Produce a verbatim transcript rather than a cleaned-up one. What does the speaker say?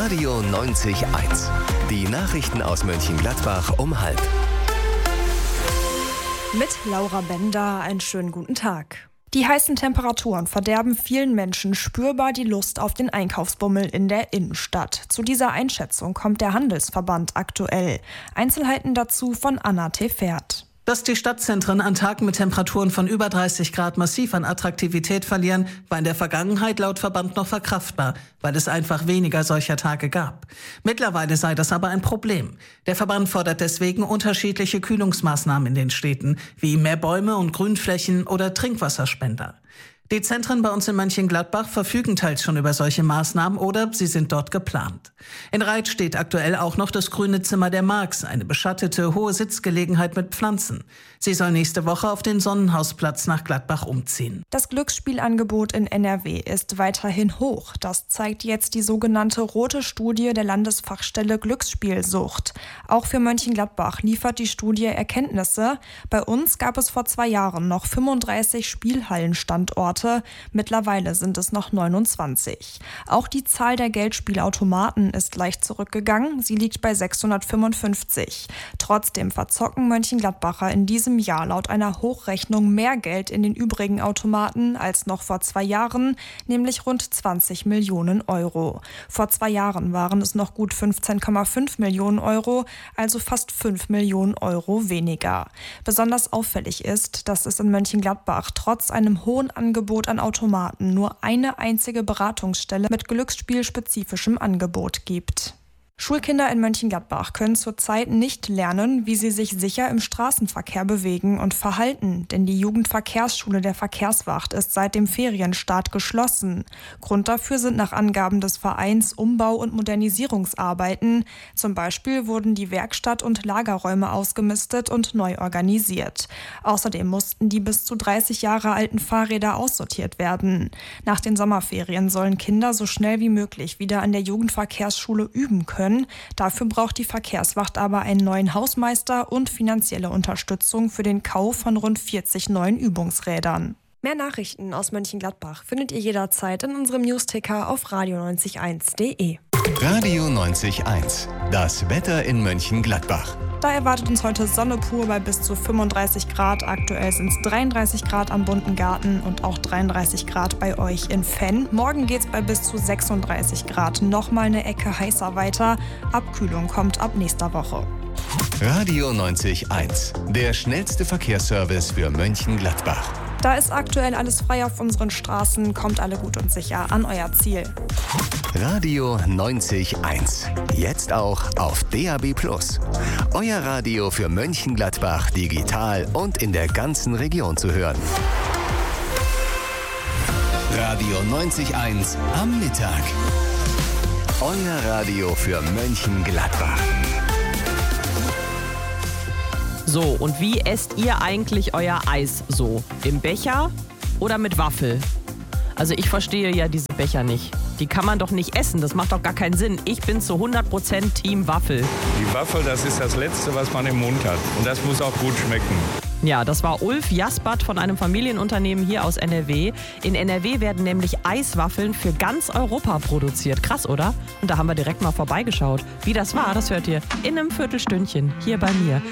Radio neunzig eins. Die Nachrichten aus Mönchengladbach um halb. Mit Laura Bender einen schönen guten Tag. Die heißen Temperaturen verderben vielen Menschen spürbar die Lust auf den Einkaufsbummel in der Innenstadt. Zu dieser Einschätzung kommt der Handelsverband aktuell. Einzelheiten dazu von Anna Tefert. Dass die Stadtzentren an Tagen mit Temperaturen von über dreißig Grad massiv an Attraktivität verlieren, war in der Vergangenheit laut Verband noch verkraftbar, weil es einfach weniger solcher Tage gab. Mittlerweile sei das aber ein Problem. Der Verband fordert deswegen unterschiedliche Kühlungsmaßnahmen in den Städten, wie mehr Bäume und Grünflächen oder Trinkwasserspender. Die Zentren bei uns in Mönchengladbach verfügen teils schon über solche Maßnahmen oder sie sind dort geplant. In Reith steht aktuell auch noch das Grüne Zimmer der Marx, eine beschattete, hohe Sitzgelegenheit mit Pflanzen. Sie soll nächste Woche auf den Sonnenhausplatz nach Gladbach umziehen. Das Glücksspielangebot in N R W ist weiterhin hoch. Das zeigt jetzt die sogenannte Rote Studie der Landesfachstelle Glücksspielsucht. Auch für Mönchengladbach liefert die Studie Erkenntnisse. Bei uns gab es vor zwei Jahren noch fünfunddreißig Spielhallenstandorte. Mittlerweile sind es noch neunundzwanzig. Auch die Zahl der Geldspielautomaten ist leicht zurückgegangen. Sie liegt bei sechshundertfünfundfünfzig. Trotzdem verzocken Mönchengladbacher in diesem Jahr laut einer Hochrechnung mehr Geld in den übrigen Automaten als noch vor zwei Jahren, nämlich rund zwanzig Millionen Euro. Vor zwei Jahren waren es noch gut fünfzehn Komma fünf Millionen Euro, also fast fünf Millionen Euro weniger. Besonders auffällig ist, dass es in Mönchengladbach trotz einem hohen Angebot an Automaten nur eine einzige Beratungsstelle mit glücksspielspezifischem Angebot gibt. Schulkinder in Mönchengladbach können zurzeit nicht lernen, wie sie sich sicher im Straßenverkehr bewegen und verhalten, denn die Jugendverkehrsschule der Verkehrswacht ist seit dem Ferienstart geschlossen. Grund dafür sind nach Angaben des Vereins Umbau- und Modernisierungsarbeiten. Zum Beispiel wurden die Werkstatt- und Lagerräume ausgemistet und neu organisiert. Außerdem mussten die bis zu dreißig Jahre alten Fahrräder aussortiert werden. Nach den Sommerferien sollen Kinder so schnell wie möglich wieder an der Jugendverkehrsschule üben können. Dafür braucht die Verkehrswacht aber einen neuen Hausmeister und finanzielle Unterstützung für den Kauf von rund vierzig neuen Übungsrädern. Mehr Nachrichten aus Mönchengladbach findet ihr jederzeit in unserem Newsticker auf radio neunzig eins punkt de. Radio neunzig eins. Das Wetter in Mönchengladbach. Da erwartet uns heute Sonne pur bei bis zu fünfunddreißig Grad. Aktuell sind es dreiunddreißig Grad am Bunten Garten und auch dreiunddreißig Grad bei euch in Fenn. Morgen geht es bei bis zu sechsunddreißig Grad nochmal eine Ecke heißer weiter. Abkühlung kommt ab nächster Woche. Radio neunzig eins. Der schnellste Verkehrsservice für Mönchengladbach. Da ist aktuell alles frei auf unseren Straßen. Kommt alle gut und sicher an euer Ziel. Radio neunzig eins. Jetzt auch auf D A B plus. Euer Radio für Mönchengladbach digital und in der ganzen Region zu hören. Radio neunzig eins am Mittag. Euer Radio für Mönchengladbach. So, und wie esst ihr eigentlich euer Eis so? Im Becher oder mit Waffel? Also ich verstehe ja diese Becher nicht. Die kann man doch nicht essen, das macht doch gar keinen Sinn. Ich bin zu hundert Prozent Team Waffel. Die Waffel, das ist das Letzte, was man im Mund hat. Und das muss auch gut schmecken. Ja, das war Ulf Jaspert von einem Familienunternehmen hier aus N R W. In N R W werden nämlich Eiswaffeln für ganz Europa produziert. Krass, oder? Und da haben wir direkt mal vorbeigeschaut. Wie das war, das hört ihr in einem Viertelstündchen hier bei mir.